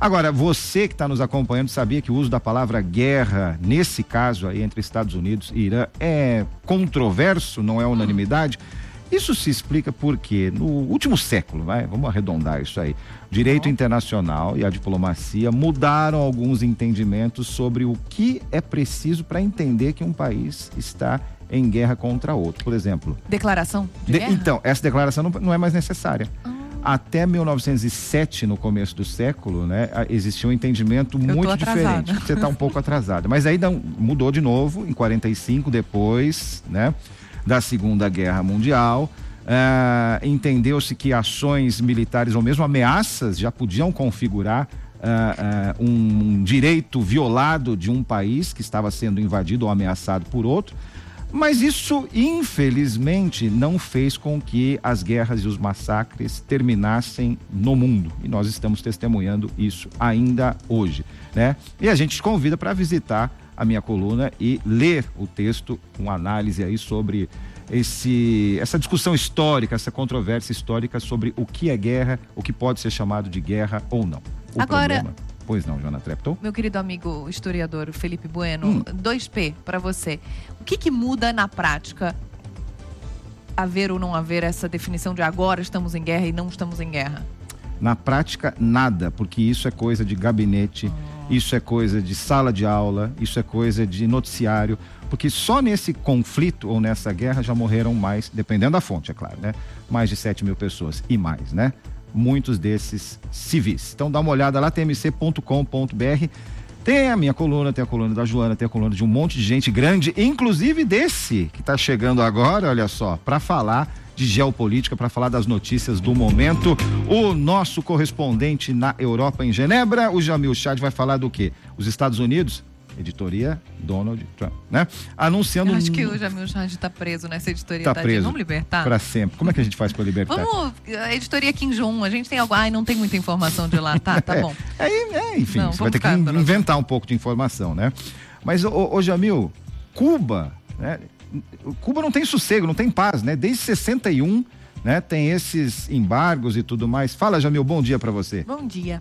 Agora, você que está nos acompanhando sabia que o uso da palavra guerra, nesse caso aí entre Estados Unidos e Irã, é controverso, não é unanimidade? Isso se explica porque no último século, vamos arredondar isso aí, o direito internacional e a diplomacia mudaram alguns entendimentos sobre o que é preciso para entender que um país está em guerra contra outro. Por exemplo... Declaração de guerra? Então, essa declaração não é mais necessária. Até 1907, no começo do século, né, existia um entendimento muito diferente. Você está um pouco atrasada. Mas aí mudou de novo, em 45, depois, né, da Segunda Guerra Mundial. Entendeu-se que ações militares ou mesmo ameaças já podiam configurar um direito violado de um país que estava sendo invadido ou ameaçado por outro. Mas isso, infelizmente, não fez com que as guerras e os massacres terminassem no mundo. E nós estamos testemunhando isso ainda hoje, né? E a gente te convida para visitar a minha coluna e ler o texto, uma análise aí sobre essa discussão histórica, essa controvérsia histórica sobre o que é guerra, o que pode ser chamado de guerra ou não. Agora... Pois não, Joana Treptow? Meu querido amigo historiador Felipe Bueno, 2P para você. O que muda na prática, haver ou não haver essa definição de agora estamos em guerra e não estamos em guerra? Na prática, nada, porque isso é coisa de gabinete, isso é coisa de sala de aula, isso é coisa de noticiário, porque só nesse conflito ou nessa guerra já morreram mais, dependendo da fonte, é claro, né? Mais de 7 mil pessoas e mais, né? Muitos desses civis. Então dá uma olhada lá, tmc.com.br. Tem a minha coluna, tem a coluna da Joana, tem a coluna de um monte de gente grande, inclusive desse que está chegando agora, olha só, para falar de geopolítica, para falar das notícias do momento. O nosso correspondente na Europa, em Genebra, o Jamil Chad, vai falar do quê? Os Estados Unidos, editoria Donald Trump, né? Anunciando... Eu acho que o Jamil Chad está preso nessa editoria. Tá preso. Vamos libertar? Para sempre. Como é que a gente faz para libertar? A editoria Kim Jong-un, a gente tem algo... não tem muita informação de lá, tá bom. Enfim, não, você vai ter que inventar um pouco de informação, né? Mas, ô Jamil, Cuba, né? Cuba não tem sossego, não tem paz, né? Desde 61, né? Tem esses embargos e tudo mais. Fala, Jamil, bom dia para você. Bom dia.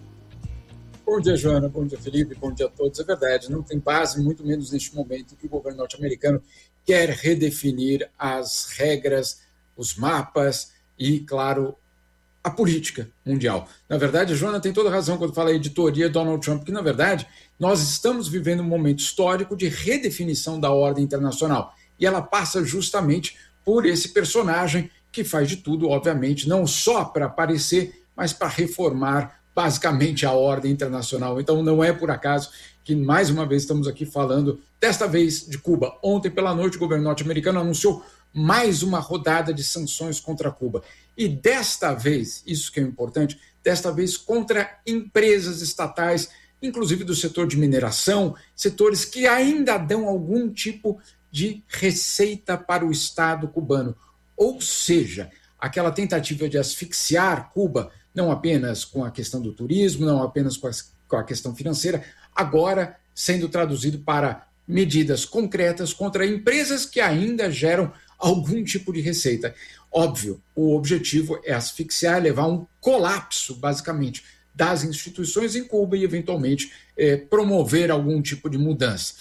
Bom dia, Joana. Bom dia, Felipe. Bom dia a todos. É verdade, não tem paz, muito menos neste momento que o governo norte-americano quer redefinir as regras, os mapas e, claro, a política mundial. Na verdade, a Joana tem toda razão quando fala editoria Donald Trump, que, na verdade, nós estamos vivendo um momento histórico de redefinição da ordem internacional. E ela passa justamente por esse personagem que faz de tudo, obviamente, não só para aparecer, mas para reformar basicamente a ordem internacional. Então não é por acaso que mais uma vez estamos aqui falando, desta vez de Cuba. Ontem pela noite o governo norte-americano anunciou mais uma rodada de sanções contra Cuba. E desta vez, isso que é importante, desta vez contra empresas estatais, inclusive do setor de mineração, setores que ainda dão algum tipo de receita para o Estado cubano. Ou seja, aquela tentativa de asfixiar Cuba, não apenas com a questão do turismo, não apenas com a questão financeira, agora sendo traduzido para medidas concretas contra empresas que ainda geram algum tipo de receita. Óbvio, o objetivo é asfixiar, levar a um colapso, basicamente, das instituições em Cuba e, eventualmente, promover algum tipo de mudança.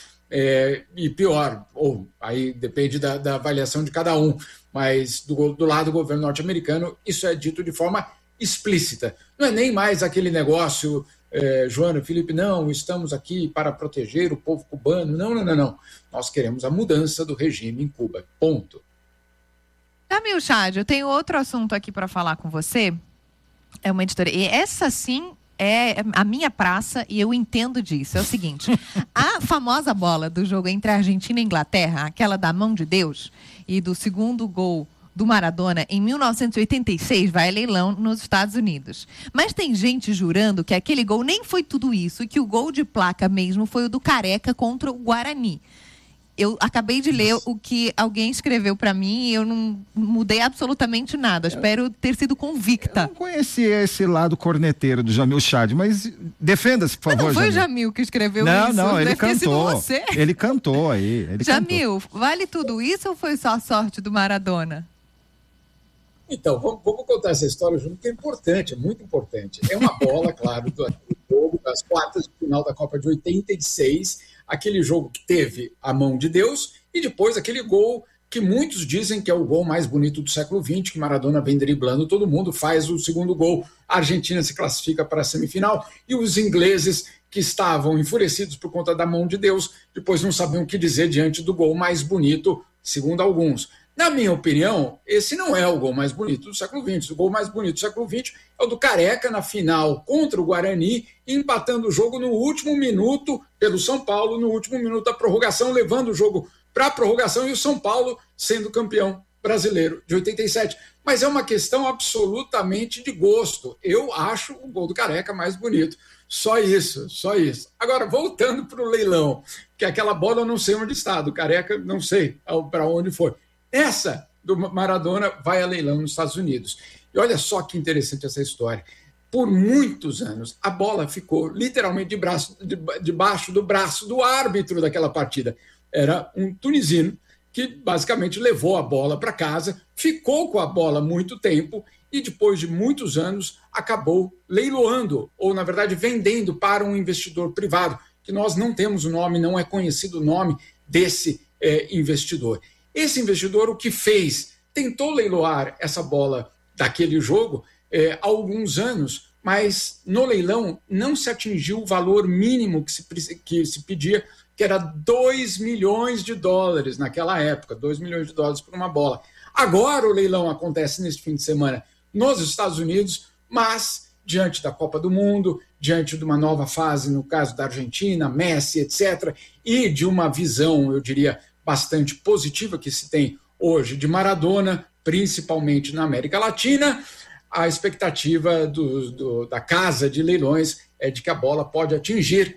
E pior, ou aí depende da avaliação de cada um, mas do lado do governo norte-americano, isso é dito de forma explícita. Não é nem mais aquele negócio, Joana, Felipe, não, estamos aqui para proteger o povo cubano. Não. Nós queremos a mudança do regime em Cuba. Ponto. Jamil Chad, eu tenho outro assunto aqui para falar com você. É uma editoria. E essa sim é a minha praça e eu entendo disso. É o seguinte, a famosa bola do jogo entre a Argentina e a Inglaterra, aquela da mão de Deus, e do segundo gol do Maradona, em 1986, vai a leilão nos Estados Unidos. Mas tem gente jurando que aquele gol nem foi tudo isso, e que o gol de placa mesmo foi o do Careca contra o Guarani. Eu acabei de ler o que alguém escreveu para mim e eu não mudei absolutamente nada. Espero ter sido convicta. Eu não conheci esse lado corneteiro do Jamil Chad, mas defenda-se, por favor, não foi Jamil. o Jamil que escreveu isso? Não, ele Deve ter sido cantou. você. Ele cantou aí. Jamil, vale tudo isso ou foi só a sorte do Maradona? Então, vamos contar essa história junto, que é importante, é muito importante. É uma bola, claro, do das quartas de final da Copa de 86, aquele jogo que teve a mão de Deus e depois aquele gol que muitos dizem que é o gol mais bonito do século XX, que Maradona vem driblando todo mundo, faz o segundo gol, a Argentina se classifica para a semifinal e os ingleses, que estavam enfurecidos por conta da mão de Deus, depois não sabiam o que dizer diante do gol mais bonito, segundo alguns. Na minha opinião, esse não é o gol mais bonito do século XX. O gol mais bonito do século XX é o do Careca na final contra o Guarani, empatando o jogo no último minuto pelo São Paulo, no último minuto da prorrogação, levando o jogo para a prorrogação e o São Paulo sendo campeão brasileiro de 87. Mas é uma questão absolutamente de gosto. Eu acho o gol do Careca mais bonito. Só isso, só isso. Agora, voltando para o leilão, que aquela bola eu não sei onde está, do Careca não sei para onde foi. Essa do Maradona vai a leilão nos Estados Unidos. E olha só que interessante essa história. Por muitos anos, a bola ficou literalmente debaixo do braço do árbitro daquela partida. Era um tunisino que basicamente levou a bola para casa, ficou com a bola muito tempo e depois de muitos anos acabou leiloando, ou na verdade vendendo para um investidor privado, que nós não temos o nome, não é conhecido o nome desse investidor. Esse investidor o que fez? Tentou leiloar essa bola daquele jogo há alguns anos, mas no leilão não se atingiu o valor mínimo que se pedia, que era 2 milhões de dólares naquela época, 2 milhões de dólares por uma bola. Agora o leilão acontece neste fim de semana nos Estados Unidos, mas diante da Copa do Mundo, diante de uma nova fase, no caso da Argentina, Messi, etc., e de uma visão, eu diria, bastante positiva que se tem hoje de Maradona, principalmente na América Latina, a expectativa da casa de leilões é de que a bola pode atingir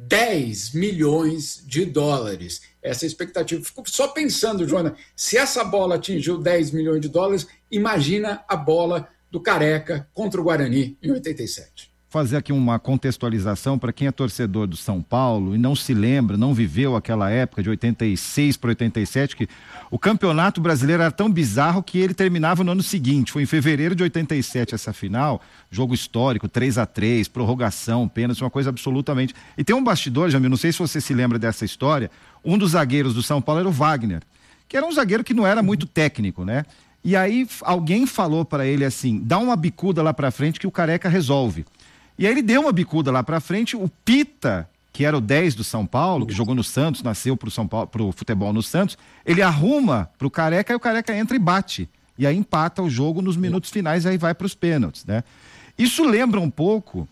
10 milhões de dólares. Essa expectativa. Fico só pensando, Joana, se essa bola atingiu 10 milhões de dólares, imagina a bola do Careca contra o Guarani em 87. Fazer aqui uma contextualização para quem é torcedor do São Paulo e não se lembra, não viveu aquela época de 86 para 87, que o campeonato brasileiro era tão bizarro que ele terminava no ano seguinte. Foi em fevereiro de 87 essa final, jogo histórico, 3-3, prorrogação, pênalti, uma coisa absolutamente... E tem um bastidor, Jamil, não sei se você se lembra dessa história, um dos zagueiros do São Paulo era o Wagner, que era um zagueiro que não era muito técnico, né? E aí alguém falou para ele assim, dá uma bicuda lá para frente que o Careca resolve. E aí ele deu uma bicuda lá pra frente, o Pita, que era o 10 do São Paulo, que jogou no Santos, nasceu pro futebol no Santos, ele arruma pro Careca e o Careca entra e bate. E aí empata o jogo nos minutos finais e aí vai pros pênaltis, né? Isso lembra um pouco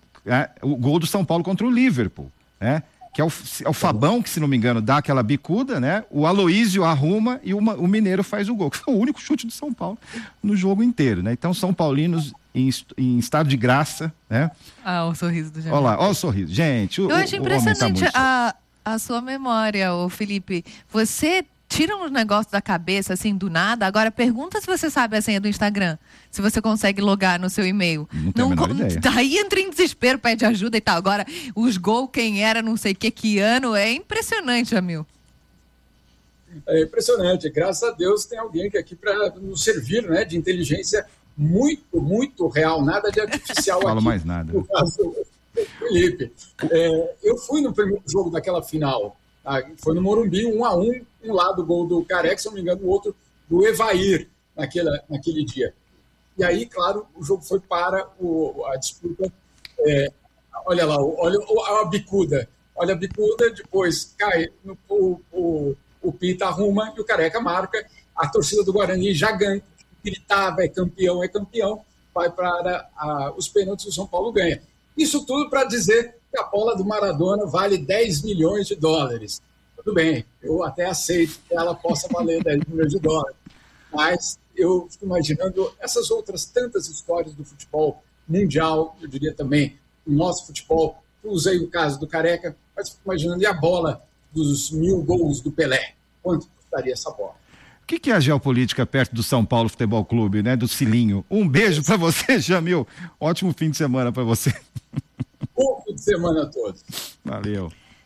o gol do São Paulo contra o Liverpool, né? Que é o Fabão, que se não me engano dá aquela bicuda, né? O Aloísio arruma e o Mineiro faz o gol, que foi o único chute do São Paulo no jogo inteiro, né? Então São Paulinos em estado de graça, né? Ah, o sorriso do Jamil. Olha lá, olha o sorriso. Gente, eu acho impressionante a sua memória, ô Felipe. Você tira uns negócios da cabeça, assim, do nada. Agora, pergunta se você sabe a senha do Instagram. Se você consegue logar no seu e-mail. Não tenho a menor ideia. Daí entra em desespero, pede ajuda e tal. Agora, os gols, quem era, não sei que ano. É impressionante, Jamil. É impressionante. Graças a Deus tem alguém aqui para nos servir, né, de inteligência muito, muito real. Nada de artificial aqui. Não falo mais nada. No caso do Felipe. Eu fui no primeiro jogo daquela final. Foi no Morumbi, 1-1, um lado gol do Careca, se não me engano, o outro do Evair, naquele dia. E aí, claro, o jogo foi para a disputa. Olha lá, olha a bicuda. Olha a bicuda, depois cai, o Pita arruma e o Careca marca. A torcida do Guarani já gritava, é campeão, vai para os pênaltis, o São Paulo ganha. Isso tudo para dizer que a bola do Maradona vale 10 milhões de dólares. Tudo bem, eu até aceito que ela possa valer 10 milhões de dólares, mas eu fico imaginando essas outras tantas histórias do futebol mundial, eu diria também, o nosso futebol. Eu usei o caso do Careca, mas fico imaginando, e a bola dos 1000 gols do Pelé? Quanto custaria essa bola? O que é a geopolítica perto do São Paulo Futebol Clube, né? Do Cilinho. Um beijo para você, Jamil. Ótimo fim de semana para você. Bom fim de semana a todos. Valeu.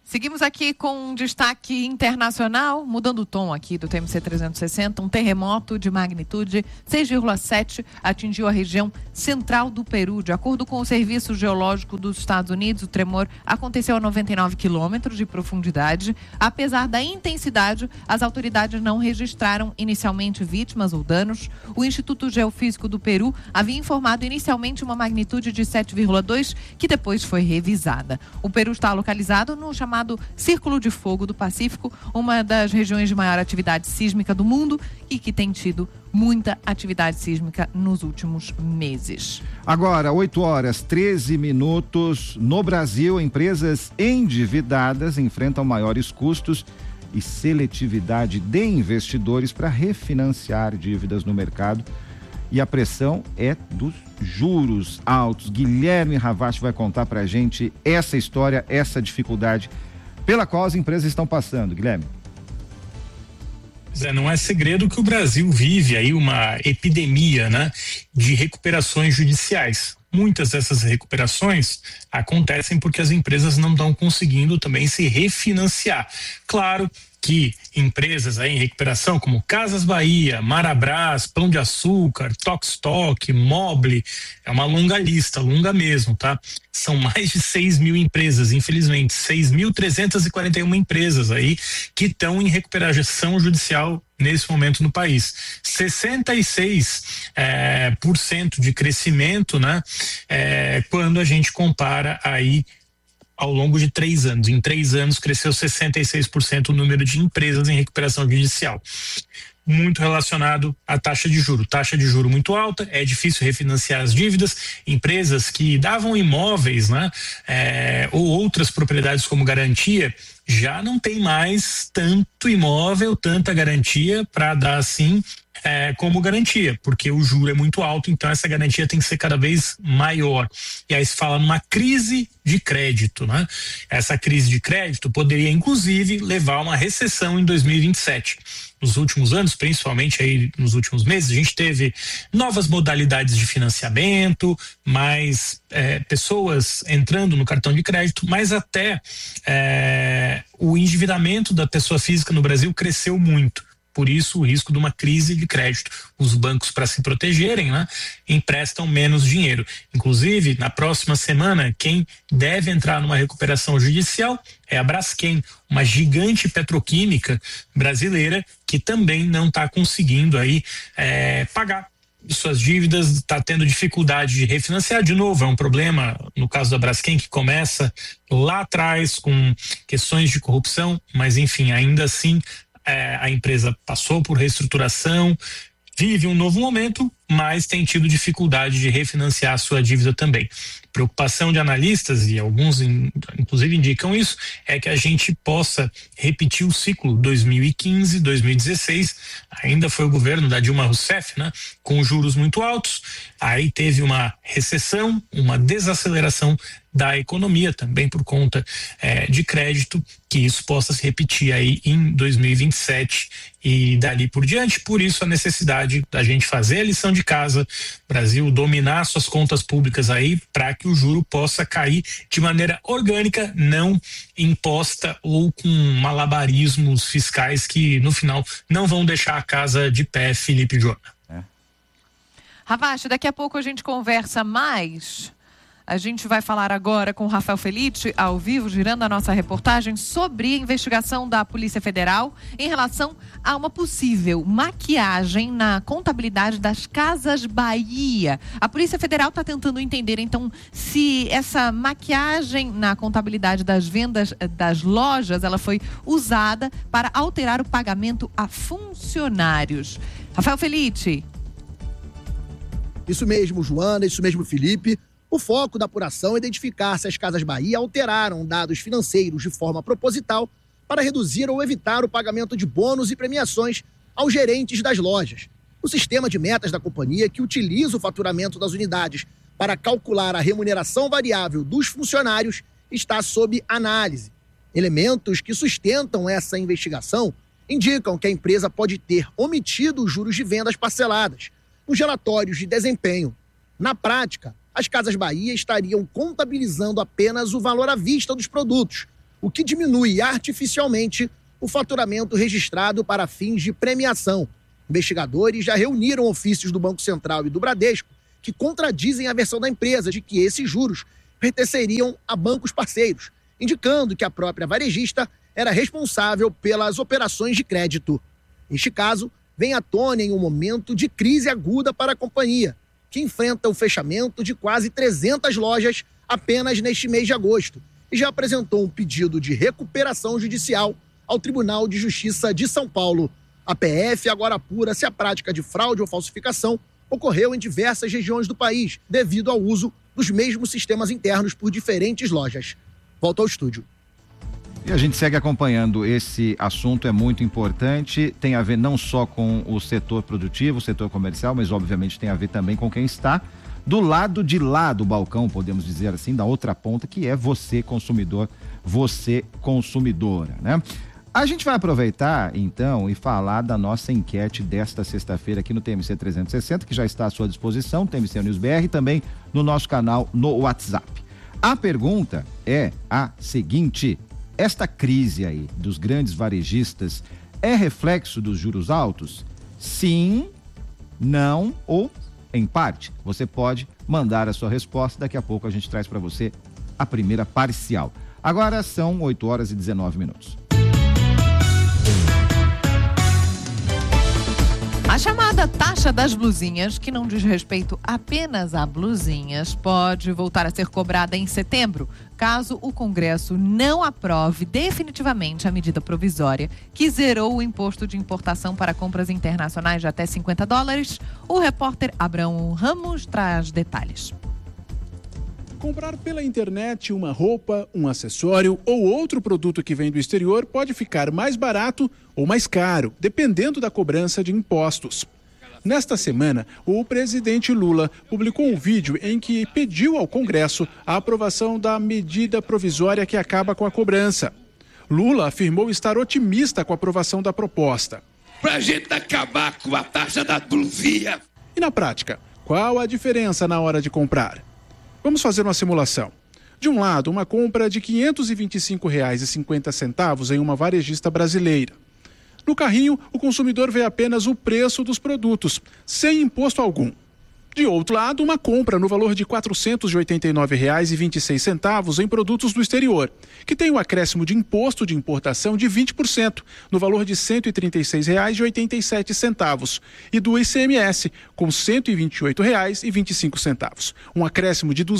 Seguimos aqui com um destaque internacional, mudando o tom aqui do TMC 360. Um terremoto de magnitude 6,7 atingiu a região central do Peru. De acordo com o Serviço Geológico dos Estados Unidos, o tremor aconteceu a 99 quilômetros de profundidade. Apesar da intensidade, as autoridades não registraram inicialmente vítimas ou danos. O Instituto Geofísico do Peru havia informado inicialmente uma magnitude de 7,2, que depois foi revisada. O Peru está localizado no chamado Círculo de Fogo do Pacífico, uma das regiões de maior atividade sísmica do mundo e que tem tido muita atividade sísmica nos últimos meses. Agora, 8h13. No Brasil, empresas endividadas enfrentam maiores custos e seletividade de investidores para refinanciar dívidas no mercado. E a pressão é dos juros altos. Guilherme Ravach vai contar pra gente essa história, essa dificuldade pela qual as empresas estão passando. Guilherme. Não é segredo que o Brasil vive aí uma epidemia, né, de recuperações judiciais. Muitas dessas recuperações acontecem porque as empresas não estão conseguindo também se refinanciar. Claro que empresas aí em recuperação como Casas Bahia, Marabras, Pão de Açúcar, Tokstok, Mobile, é uma longa lista, longa mesmo, tá? São mais de 6.000 empresas, infelizmente, 6.341 empresas aí que estão em recuperação judicial nesse momento no país. 66% de crescimento, né? Quando a gente compara aí ao longo de 3 anos. Em 3 anos cresceu 66% o número de empresas em recuperação judicial. Muito relacionado à taxa de juro. Taxa de juro muito alta, é difícil refinanciar as dívidas. Empresas que davam imóveis, né, ou outras propriedades como garantia, já não tem mais tanto imóvel, tanta garantia para dar assim como garantia, porque o juro é muito alto, então essa garantia tem que ser cada vez maior. E aí se fala numa crise de crédito, né? Essa crise de crédito poderia inclusive levar a uma recessão em 2027. Nos últimos anos, principalmente aí nos últimos meses, a gente teve novas modalidades de financiamento, mais pessoas entrando no cartão de crédito, mas até o endividamento da pessoa física no Brasil cresceu muito. Por isso, o risco de uma crise de crédito. Os bancos, para se protegerem, né, emprestam menos dinheiro. Inclusive, na próxima semana, quem deve entrar numa recuperação judicial é a Braskem, uma gigante petroquímica brasileira que também não está conseguindo aí pagar suas dívidas, está tendo dificuldade de refinanciar. De novo, é um problema no caso da Braskem que começa lá atrás com questões de corrupção, mas enfim, ainda assim a empresa passou por reestruturação, vive um novo momento, mas tem tido dificuldade de refinanciar a sua dívida também. Preocupação de analistas, e alguns inclusive indicam isso, é que a gente possa repetir o ciclo 2015, 2016, ainda foi o governo da Dilma Rousseff, né, com juros muito altos, aí teve uma recessão, uma desaceleração da economia também por conta de crédito, que isso possa se repetir aí em 2027 e dali por diante. Por isso a necessidade da gente fazer a lição de casa, Brasil dominar suas contas públicas aí para que o juro possa cair de maneira orgânica, não imposta ou com malabarismos fiscais que no final não vão deixar a casa de pé, Felipe e Joana. Ravach, daqui a pouco a gente conversa mais. A gente vai falar agora com o Rafael Felice, ao vivo, girando a nossa reportagem sobre a investigação da Polícia Federal em relação a uma possível maquiagem na contabilidade das Casas Bahia. A Polícia Federal está tentando entender, então, se essa maquiagem na contabilidade das vendas das lojas, ela foi usada para alterar o pagamento a funcionários. Rafael Felice. Isso mesmo, Joana, isso mesmo, Felipe. O foco da apuração é identificar se as Casas Bahia alteraram dados financeiros de forma proposital para reduzir ou evitar o pagamento de bônus e premiações aos gerentes das lojas. O sistema de metas da companhia, que utiliza o faturamento das unidades para calcular a remuneração variável dos funcionários, está sob análise. Elementos que sustentam essa investigação indicam que a empresa pode ter omitido os juros de vendas parceladas nos relatórios de desempenho. Na prática, as Casas Bahia estariam contabilizando apenas o valor à vista dos produtos, o que diminui artificialmente o faturamento registrado para fins de premiação. Investigadores já reuniram ofícios do Banco Central e do Bradesco que contradizem a versão da empresa de que esses juros pertenceriam a bancos parceiros, indicando que a própria varejista era responsável pelas operações de crédito. Este caso vem à tona em um momento de crise aguda para a companhia, que enfrenta o fechamento de quase 300 lojas apenas neste mês de agosto e já apresentou um pedido de recuperação judicial ao Tribunal de Justiça de São Paulo. A PF agora apura se a prática de fraude ou falsificação ocorreu em diversas regiões do país, devido ao uso dos mesmos sistemas internos por diferentes lojas. Volto ao estúdio. E a gente segue acompanhando esse assunto, é muito importante, tem a ver não só com o setor produtivo, o setor comercial, mas obviamente tem a ver também com quem está do lado de lá do balcão, podemos dizer assim, da outra ponta, que é você consumidor, você consumidora, né? A gente vai aproveitar, então, e falar da nossa enquete desta sexta-feira aqui no TMC 360, que já está à sua disposição, TMC News BR, também no nosso canal no WhatsApp. A pergunta é a seguinte: esta crise aí dos grandes varejistas é reflexo dos juros altos? Sim, não ou em parte? Você pode mandar a sua resposta, daqui a pouco a gente traz para você a primeira parcial. Agora são 8h19. A chamada taxa das blusinhas, que não diz respeito apenas a blusinhas, pode voltar a ser cobrada em setembro, caso o Congresso não aprove definitivamente a medida provisória que zerou o imposto de importação para compras internacionais de até $50. O repórter Abraão Ramos traz detalhes. Comprar pela internet uma roupa, um acessório ou outro produto que vem do exterior pode ficar mais barato ou mais caro, dependendo da cobrança de impostos. Nesta semana, o presidente Lula publicou um vídeo em que pediu ao Congresso a aprovação da medida provisória que acaba com a cobrança. Lula afirmou estar otimista com a aprovação da proposta. Para a gente acabar com a taxa da blusinha. E na prática, qual a diferença na hora de comprar? Vamos fazer uma simulação. De um lado, uma compra de R$ 525,50 em uma varejista brasileira. No carrinho, o consumidor vê apenas o preço dos produtos, sem imposto algum. De outro lado, uma compra no valor de R$ 489,26 em produtos do exterior, que tem o acréscimo de imposto de importação de 20%, no valor de R$ 136,87, e do ICMS, com R$ 128,25, um acréscimo de R$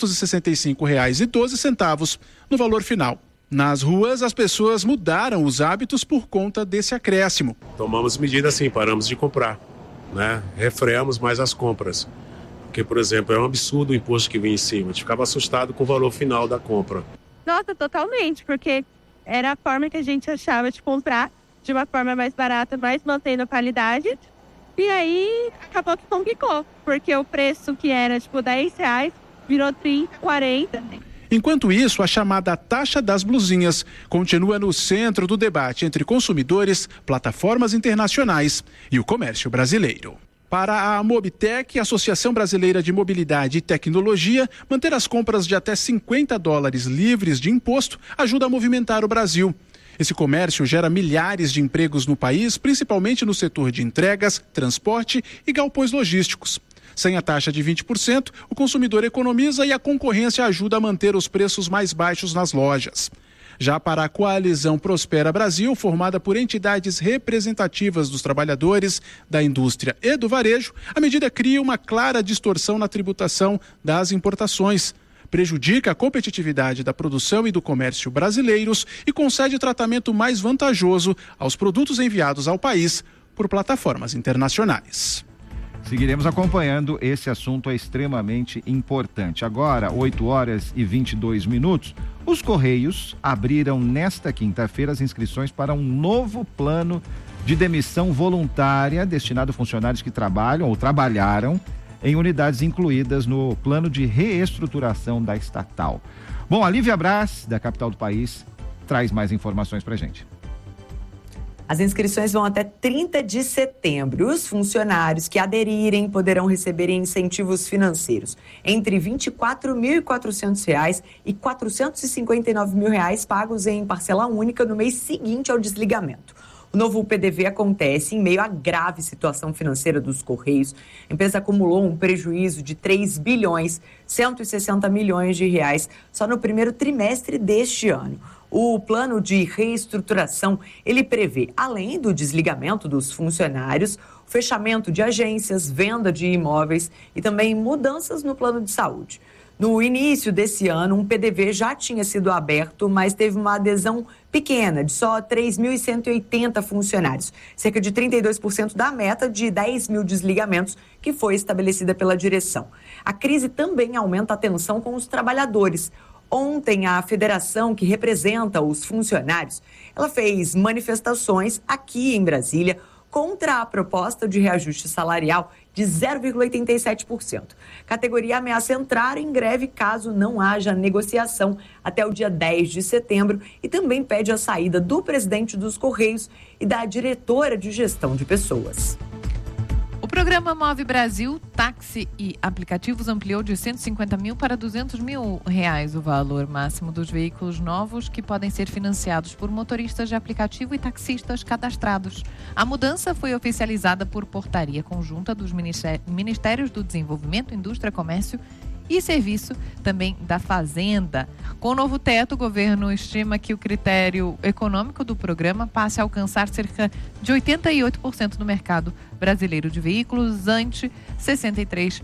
265,12 no valor final. Nas ruas, as pessoas mudaram os hábitos por conta desse acréscimo. Tomamos medidas sim, paramos de comprar, né? Refreamos mais as compras. Porque, por exemplo, é um absurdo o imposto que vem em cima. A gente ficava assustado com o valor final da compra. Nossa, totalmente, porque era a forma que a gente achava de comprar de uma forma mais barata, mas mantendo a qualidade. E aí, acabou que complicou, porque o preço que era, R$10 virou 30, 40. Enquanto isso, a chamada taxa das blusinhas continua no centro do debate entre consumidores, plataformas internacionais e o comércio brasileiro. Para a Mobitec, Associação Brasileira de Mobilidade e Tecnologia, manter as compras de até $50 livres de imposto ajuda a movimentar o Brasil. Esse comércio gera milhares de empregos no país, principalmente no setor de entregas, transporte e galpões logísticos. Sem a taxa de 20%, o consumidor economiza e a concorrência ajuda a manter os preços mais baixos nas lojas. Já para a Coalizão Prospera Brasil, formada por entidades representativas dos trabalhadores, da indústria e do varejo, a medida cria uma clara distorção na tributação das importações, prejudica a competitividade da produção e do comércio brasileiros e concede tratamento mais vantajoso aos produtos enviados ao país por plataformas internacionais. Seguiremos acompanhando, esse assunto é extremamente importante. Agora, 8h22, os Correios abriram nesta quinta-feira as inscrições para um novo plano de demissão voluntária destinado a funcionários que trabalham ou trabalharam em unidades incluídas no plano de reestruturação da estatal. Bom, a Lívia Braz, da capital do país, traz mais informações pra gente. As inscrições vão até 30 de setembro. Os funcionários que aderirem poderão receber incentivos financeiros entre R$ 24.400 e R$ 459.000 pagos em parcela única no mês seguinte ao desligamento. O novo PDV acontece em meio à grave situação financeira dos Correios. A empresa acumulou um prejuízo de 3 bilhões 160 milhões de reais só no primeiro trimestre deste ano. O plano de reestruturação, ele prevê, além do desligamento dos funcionários, o fechamento de agências, venda de imóveis e também mudanças no plano de saúde. No início desse ano, um PDV já tinha sido aberto, mas teve uma adesão pequena, de só 3.180 funcionários, cerca de 32% da meta de 10 mil desligamentos que foi estabelecida pela direção. A crise também aumenta a tensão com os trabalhadores. Ontem, a federação que representa os funcionários, ela fez manifestações aqui em Brasília contra a proposta de reajuste salarial de 0,87%. A categoria ameaça entrar em greve caso não haja negociação até o dia 10 de setembro e também pede a saída do presidente dos Correios e da diretora de gestão de pessoas. O programa Move Brasil, táxi e aplicativos ampliou de 150 mil para 200 mil reais o valor máximo dos veículos novos que podem ser financiados por motoristas de aplicativo e taxistas cadastrados. A mudança foi oficializada por portaria conjunta dos Ministérios do Desenvolvimento, Indústria, Comércio e Serviço, também da Fazenda. Com o novo teto, o governo estima que o critério econômico do programa passe a alcançar cerca de 88% do mercado brasileiro de veículos, ante 63%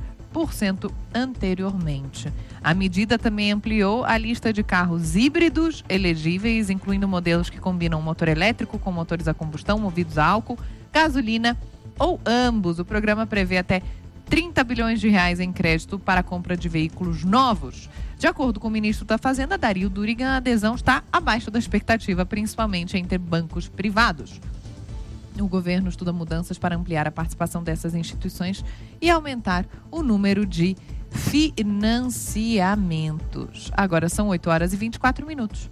anteriormente. A medida também ampliou a lista de carros híbridos elegíveis, incluindo modelos que combinam motor elétrico com motores a combustão movidos a álcool, gasolina ou ambos. O programa prevê até 30 bilhões de reais em crédito para a compra de veículos novos. De acordo com o ministro da Fazenda, Dario Durigan, a adesão está abaixo da expectativa, principalmente entre bancos privados. O governo estuda mudanças para ampliar a participação dessas instituições e aumentar o número de financiamentos. Agora são 8h24.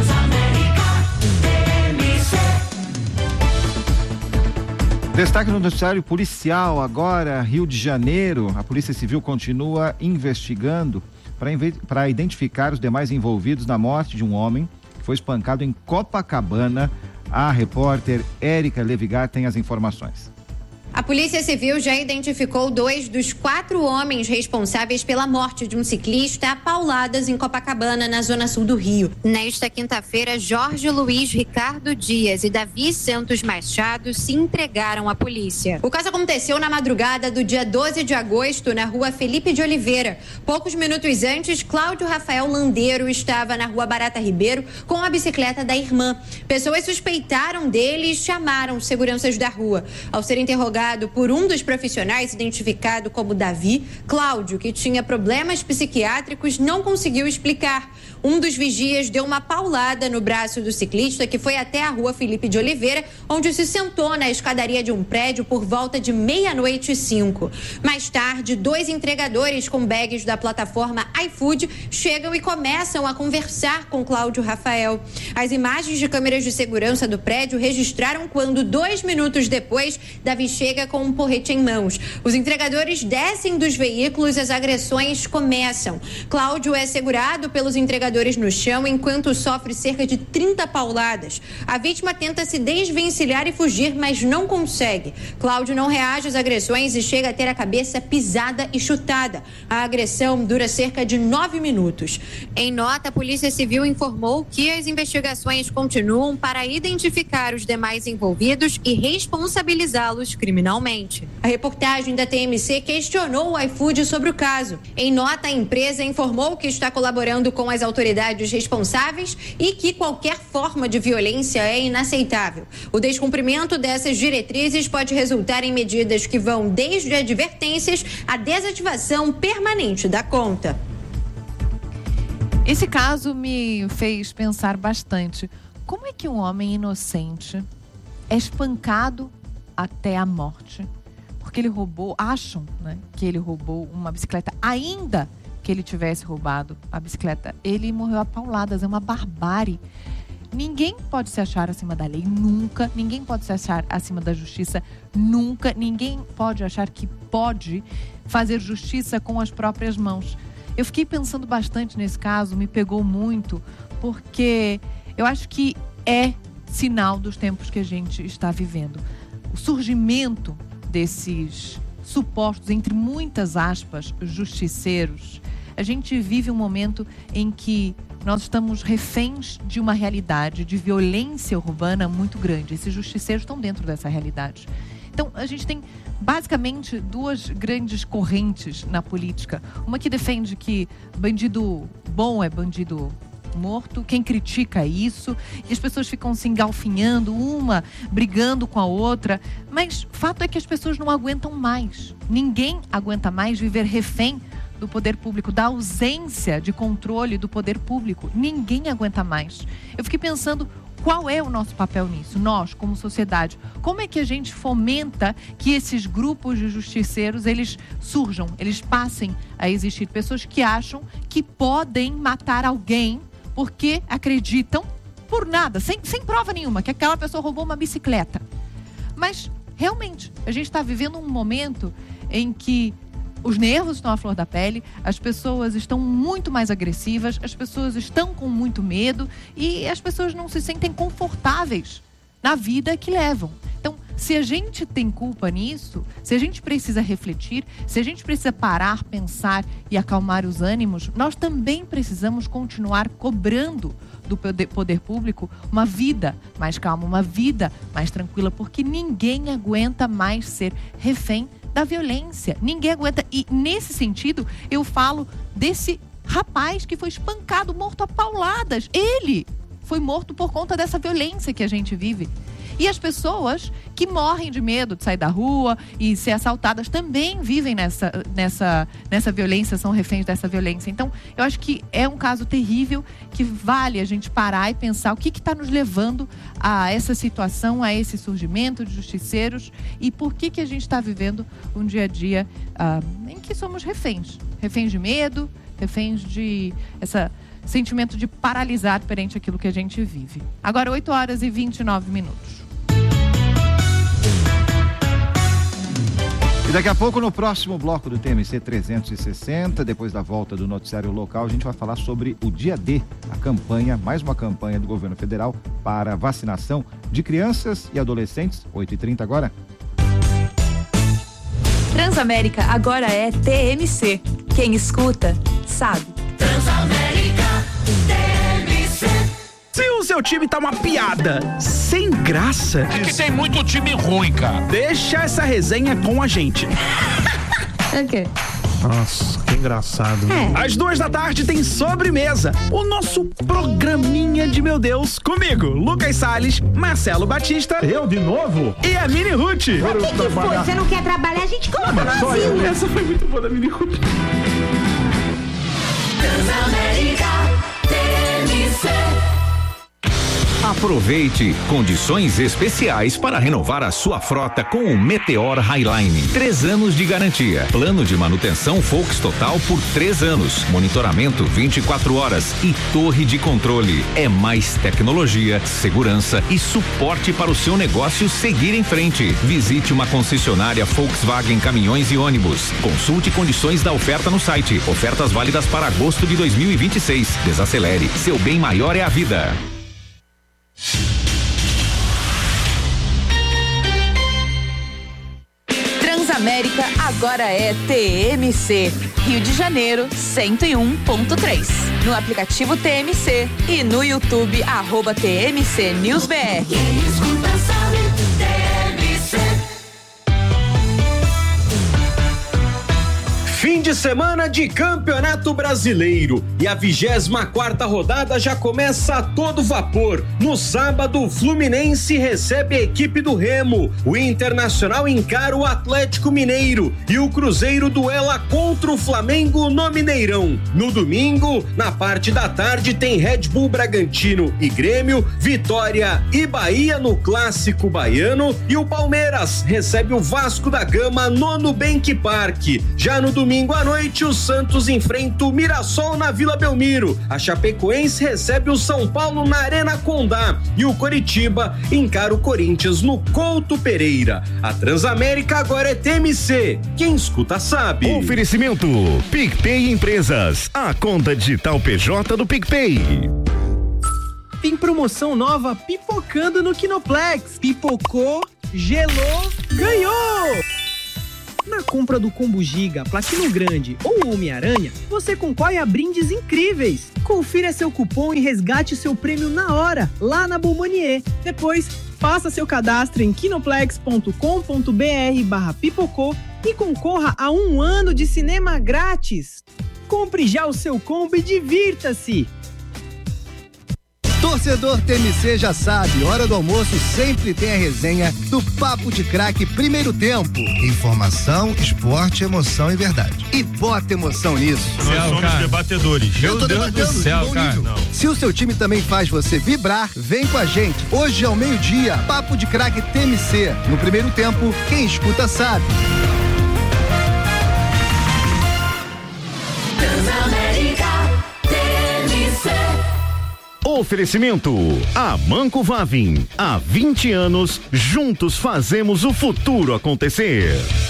Destaque no noticiário policial agora, Rio de Janeiro. A Polícia Civil continua investigando para identificar os demais envolvidos na morte de um homem que foi espancado em Copacabana. A repórter Érica Levigar tem as informações. A Polícia Civil já identificou 2 dos 4 homens responsáveis pela morte de um ciclista a pauladas em Copacabana, na zona sul do Rio. Nesta quinta-feira, Jorge Luiz Ricardo Dias e Davi Santos Machado se entregaram à polícia. O caso aconteceu na madrugada do dia 12 de agosto, na rua Felipe de Oliveira. Poucos minutos antes, Cláudio Rafael Landeiro estava na rua Barata Ribeiro com a bicicleta da irmã. Pessoas suspeitaram dele e chamaram seguranças da rua. Ao ser interrogado por um dos profissionais identificado como Davi, Cláudio, que tinha problemas psiquiátricos, não conseguiu explicar. Um dos vigias deu uma paulada no braço do ciclista, que foi até a rua Felipe de Oliveira, onde se sentou na escadaria de um prédio por volta de 00:05. Mais tarde, 2 entregadores com bags da plataforma iFood chegam e começam a conversar com Cláudio Rafael. As imagens de câmeras de segurança do prédio registraram quando, 2 minutos depois, Davi chega com um porrete em mãos. Os entregadores descem dos veículos e as agressões começam. Cláudio é segurado pelos entregadores no chão enquanto sofre cerca de 30 pauladas. A vítima tenta se desvencilhar e fugir, mas não consegue. Cláudio não reage às agressões e chega a ter a cabeça pisada e chutada. A agressão dura cerca de 9 minutos. Em nota, a Polícia Civil informou que as investigações continuam para identificar os demais envolvidos e responsabilizá-los criminalmente. A reportagem da TMC questionou o iFood sobre o caso. Em nota, a empresa informou que está colaborando com as autoridades responsáveis e que qualquer forma de violência é inaceitável. O descumprimento dessas diretrizes pode resultar em medidas que vão desde advertências à desativação permanente da conta. Esse caso me fez pensar bastante. Como é que um homem inocente é espancado até a morte? Porque ele roubou, acham, né, que ele roubou uma bicicleta, ainda que ele tivesse roubado a bicicleta, ele morreu a pauladas, é uma barbárie. Ninguém pode se achar acima da lei, nunca. Ninguém pode se achar acima da justiça, nunca. Ninguém pode achar que pode fazer justiça com as próprias mãos. Eu fiquei pensando bastante nesse caso, me pegou muito, porque eu acho que é sinal dos tempos que a gente está vivendo. O surgimento desses supostos, entre muitas aspas, justiceiros. A gente vive um momento em que nós estamos reféns de uma realidade de violência urbana muito grande. Esses justiceiros estão dentro dessa realidade. Então, a gente tem basicamente duas grandes correntes na política. Uma que defende que bandido bom é bandido morto, quem critica isso, e as pessoas ficam se engalfinhando, uma brigando com a outra, mas o fato é que as pessoas não aguentam mais. Ninguém aguenta mais viver refém do poder público, da ausência de controle do poder público. Ninguém aguenta mais. Eu fiquei pensando, qual é o nosso papel nisso? Nós, como sociedade, como é que a gente fomenta que esses grupos de justiceiros, eles surjam, eles passem a existir? Pessoas que acham que podem matar alguém porque acreditam por nada, sem prova nenhuma, que aquela pessoa roubou uma bicicleta. Mas, realmente, a gente está vivendo um momento em que os nervos estão à flor da pele, as pessoas estão muito mais agressivas, as pessoas estão com muito medo e as pessoas não se sentem confortáveis na vida que levam. Então, se a gente tem culpa nisso, se a gente precisa refletir, se a gente precisa parar, pensar e acalmar os ânimos, nós também precisamos continuar cobrando do poder público uma vida mais calma, uma vida mais tranquila, porque ninguém aguenta mais ser refém da violência. Ninguém aguenta. E nesse sentido, eu falo desse rapaz que foi espancado, morto a pauladas. Ele foi morto por conta dessa violência que a gente vive. E as pessoas que morrem de medo de sair da rua e ser assaltadas também vivem nessa violência, são reféns dessa violência. Então, eu acho que é um caso terrível que vale a gente parar e pensar o que está nos levando a essa situação, a esse surgimento de justiceiros e por que a gente está vivendo um dia a dia em que somos reféns. Reféns de medo, reféns de esse sentimento de paralisar perante aquilo que a gente vive. Agora, 8h29. E daqui a pouco, no próximo bloco do TMC 360, depois da volta do noticiário local, a gente vai falar sobre o Dia D, a campanha, mais uma campanha do governo federal para vacinação de crianças e adolescentes. 8h30 agora. Transamérica agora é TMC. Quem escuta, sabe. Transamérica TMC. Se o seu time tá uma piada, sem graça... É que tem muito time ruim, cara. Deixa essa resenha com a gente. É o quê? Nossa, que engraçado. Às 14h tem Sobremesa, o nosso programinha de meu Deus, comigo, Lucas Salles, Marcelo Batista. Eu de novo? E a Mini Ruth. O que foi? Você não quer trabalhar? A gente coloca no asilo. Essa foi muito boa da Mini Ruth. Transamérica TMC. Aproveite condições especiais para renovar a sua frota com o Meteor Highline. 3 anos de garantia. Plano de manutenção Volks Total por 3 anos. Monitoramento 24 horas e torre de controle. É mais tecnologia, segurança e suporte para o seu negócio seguir em frente. Visite uma concessionária Volkswagen Caminhões e Ônibus. Consulte condições da oferta no site. Ofertas válidas para agosto de 2026. Desacelere. Seu bem maior é a vida. Transamérica agora é TMC. Rio de Janeiro 101.3. No aplicativo TMC e no YouTube @TMC News BR. Quem escuta sabe, TMC. Fim de semana de Campeonato Brasileiro e a 24ª rodada já começa a todo vapor. No sábado, o Fluminense recebe a equipe do Remo, o Internacional encara o Atlético Mineiro e o Cruzeiro duela contra o Flamengo no Mineirão. No domingo, na parte da tarde, tem Red Bull Bragantino e Grêmio, Vitória e Bahia no Clássico Baiano e o Palmeiras recebe o Vasco da Gama no Nubank Park. Já no domingo à noite, o Santos enfrenta o Mirassol na Vila Belmiro. A Chapecoense recebe o São Paulo na Arena Condá. E o Coritiba encara o Corinthians no Couto Pereira. A Transamérica agora é TMC. Quem escuta sabe. Oferecimento PicPay Empresas, a conta digital PJ do PicPay. Tem promoção nova pipocando no Kinoplex. Pipocou, gelou, ganhou! Na compra do Combo Giga, Platino Grande ou Homem-Aranha, você concorre a brindes incríveis. Confira seu cupom e resgate seu prêmio na hora, lá na Bombonier. Depois, faça seu cadastro em kinoplex.com.br/pipocô e concorra a 1 ano de cinema grátis. Compre já o seu combo e divirta-se! Torcedor TMC já sabe, hora do almoço sempre tem a resenha do Papo de Craque Primeiro Tempo. Informação, esporte, emoção e verdade. E bota emoção nisso. Nós somos debatedores. Meu Deus do céu, cara. Se o seu time também faz você vibrar, vem com a gente. Hoje ao meio-dia, Papo de Craque TMC. No Primeiro Tempo, quem escuta sabe. Transamérica TMC. Oferecimento Amanco Vavin. Há 20 anos, juntos fazemos o futuro acontecer.